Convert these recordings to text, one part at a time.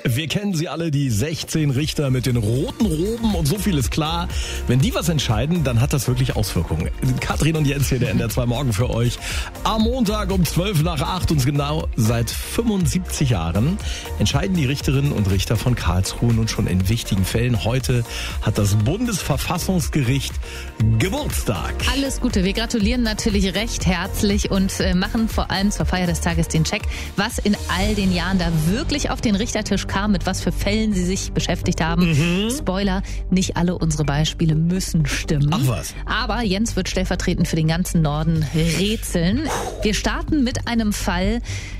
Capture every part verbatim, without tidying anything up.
Wir kennen sie alle, die sechzehn Richter mit den roten Roben und so viel ist klar. Wenn die was entscheiden, dann hat das wirklich Auswirkungen. Katrin und Jens hier, der N D R zwei Morgen für euch. Am Montag um zwölf nach acht und genau seit fünfundsiebzig Jahren entscheiden die Richterinnen und Richter von Karlsruhe nun schon in wichtigen Fällen. Heute hat das Bundesverfassungsgericht Geburtstag. Alles Gute. Wir gratulieren natürlich recht herzlich und äh, machen vor allem zur Feier des Tages den Check, was in all den Jahren da wirklich auf den Richtertisch kam, mit was für Fällen sie sich beschäftigt haben. Mhm. Spoiler, nicht alle unsere Beispiele müssen stimmen. Ach was. Aber Jens wird stellvertretend für den ganzen Norden rätseln. Wir starten mit einem Fall,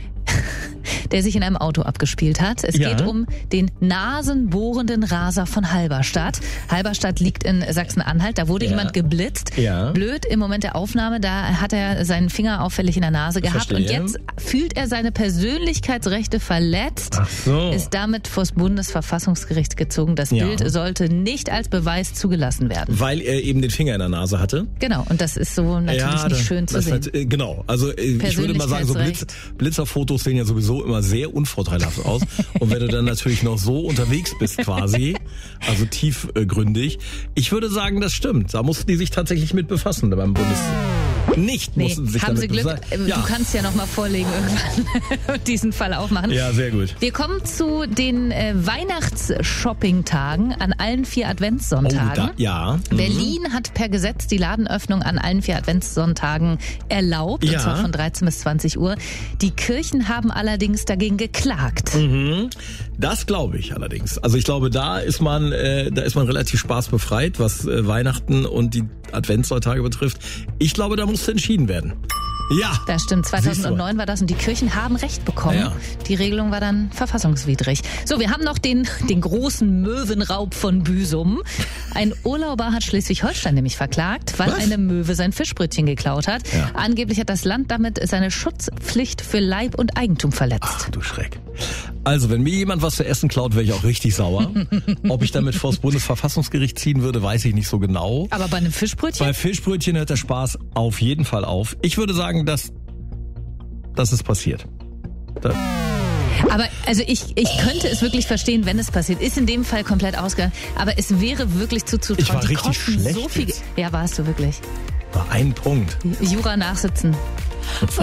der sich in einem Auto abgespielt hat. Es ja. geht um den nasenbohrenden Raser von Halberstadt. Halberstadt liegt in Sachsen-Anhalt. Da wurde ja. jemand geblitzt. Ja. Blöd im Moment der Aufnahme, da hat er seinen Finger auffällig in der Nase gehabt. Verstehe. Und jetzt fühlt er seine Persönlichkeitsrechte verletzt, Ach so. ist damit vors Bundesverfassungsgericht gezogen. Das ja. Bild sollte nicht als Beweis zugelassen werden. Weil er eben den Finger in der Nase hatte? Genau, und das ist so natürlich ja, nicht schön zu sehen. Halt, genau, also ich würde mal sagen, so Blitz, Blitzerfotos sehen ja sowieso immer sehr unvorteilhaft aus. Und wenn du dann natürlich noch so unterwegs bist quasi, also tiefgründig, ich würde sagen, das stimmt. Da mussten die sich tatsächlich mit befassen beim Bundes... Nicht nee, mussten sich haben damit Sie Glück. befassen. Ja. Du kannst ja noch mal vorlegen irgendwann und diesen Fall aufmachen. Ja, sehr gut. Wir kommen zu den äh, Weihnachts-Shopping-Tagen an allen vier Adventssonntagen. Oh, da, ja. Mhm. Berlin hat per Gesetz die Ladenöffnung an allen vier Adventssonntagen erlaubt, ja. und zwar von dreizehn bis zwanzig Uhr. Die Kirchen haben allerdings dagegen geklagt. Mhm. Das glaube ich allerdings. Also ich glaube, da ist man, äh, da ist man relativ spaßbefreit, was äh, Weihnachten und die Adventssonntage betrifft. Ich glaube, da muss entschieden werden. Ja. Das stimmt. zweitausendneun war das und die Kirchen haben Recht bekommen. Ja. Die Regelung war dann verfassungswidrig. So, wir haben noch den, den großen Möwenraub von Büsum. Ein Urlauber hat Schleswig-Holstein nämlich verklagt, weil Was? eine Möwe sein Fischbrötchen geklaut hat. Ja. Angeblich hat das Land damit seine Schutzpflicht für Leib und Eigentum verletzt. Ach du Schreck. Also, wenn mir jemand was zu essen klaut, wäre ich auch richtig sauer. Ob ich damit vors Bundesverfassungsgericht ziehen würde, weiß ich nicht so genau. Aber bei einem Fischbrötchen? Bei Fischbrötchen hört der Spaß auf jeden Fall auf. Ich würde sagen, dass das ist passiert. Da. Aber also ich, ich könnte es wirklich verstehen, wenn es passiert. Ist in dem Fall komplett ausgegangen. Aber es wäre wirklich zuzutrauen. Ich war die richtig kosten schlecht so viel. jetzt. Ja, warst du wirklich. War ein Punkt. Jura nachsitzen.